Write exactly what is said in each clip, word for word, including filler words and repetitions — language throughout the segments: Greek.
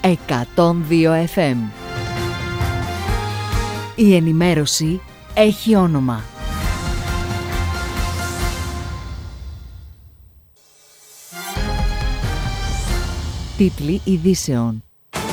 εκατόν δύο εφ εμ. Η ενημέρωση έχει όνομα. Τίτλοι ειδήσεων.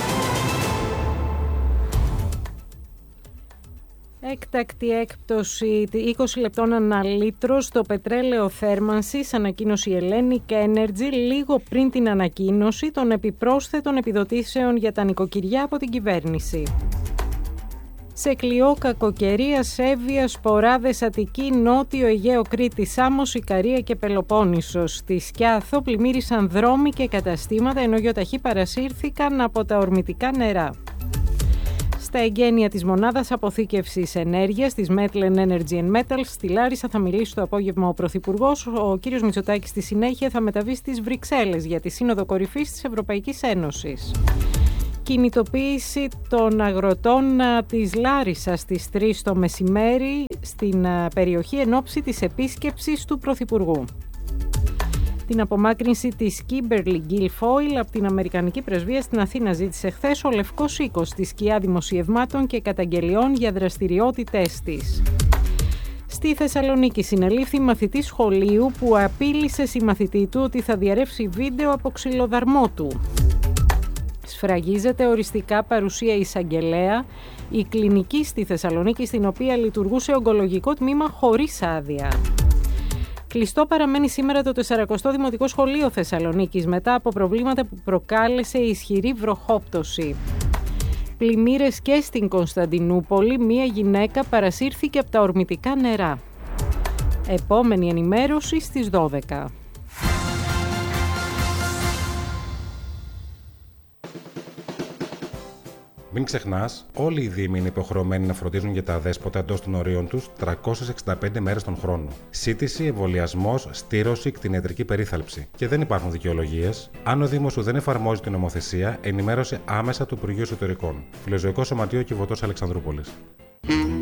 Έκτακτη έκπτωση είκοσι λεπτών ανά λίτρο στο πετρέλαιο θέρμανσης, ανακοίνωσε η Hellenic Energy λίγο πριν την ανακοίνωση των επιπρόσθετων επιδοτήσεων για τα νοικοκυριά από την κυβέρνηση. Σε κλειό κακοκαιρία, Σέβεια, Σποράδες, Αττική, Νότιο Αιγαίο, Κρήτη, Σάμος, Ικαρία και Πελοπόννησος. Στη Σκιάθο πλημμύρισαν δρόμοι και καταστήματα, ενώ γιοταχή παρασύρθηκαν από τα ορμητικά νερά. Στα εγγένεια της μονάδας αποθήκευσης ενέργειας της Metlen Energy and Metals στη Λάρισα θα μιλήσει το απόγευμα ο Πρωθυπουργός. Ο κύριος Μητσοτάκης στη συνέχεια θα μεταβεί στις Βρυξέλλες για τη Σύνοδο Κορυφής της Ευρωπαϊκής Ένωσης. Κινητοποίηση των αγροτών της Λάρισσας στις τρεις το μεσημέρι στην περιοχή εν ώψη της επίσκεψης του Πρωθυπουργού. Την απομάκρυνση της Kimberly Guilfoyle από την Αμερικανική Πρεσβεία στην Αθήνα ζήτησε χθες ο Λευκός Οίκος στη σκιά δημοσιευμάτων και καταγγελιών για δραστηριότητές της. Στη Θεσσαλονίκη συνελήφθη μαθητή σχολείου που απείλησε συμμαθητή του ότι θα διαρρεύσει βίντεο από ξυλοδαρμό του. Σφραγίζεται οριστικά παρουσία εισαγγελέα η κλινική στη Θεσσαλονίκη στην οποία λειτουργούσε ογκολογικό τμήμα χωρίς άδεια. Κλειστό παραμένει σήμερα το τεσσαρακοστό Δημοτικό Σχολείο Θεσσαλονίκης μετά από προβλήματα που προκάλεσε ισχυρή βροχόπτωση. Πλημμύρες και στην Κωνσταντινούπολη, μία γυναίκα παρασύρθηκε από τα ορμητικά νερά. Επόμενη ενημέρωση στις δώδεκα. Μην ξεχνάς, όλοι οι Δήμοι είναι υποχρεωμένοι να φροντίζουν για τα αδέσποτα εντός των ορίων τους τριακόσιες εξήντα πέντε μέρες τον χρόνο. Σύτηση, εμβολιασμός, στήρωση, κτηνιατρική περίθαλψη. Και δεν υπάρχουν δικαιολογίες. Αν ο Δήμος σου δεν εφαρμόζει την νομοθεσία, ενημέρωσε άμεσα του Υπουργείου Εσωτερικών. Φιλοζωικό Σωματείο Κιβωτός Αλεξανδρούπολης.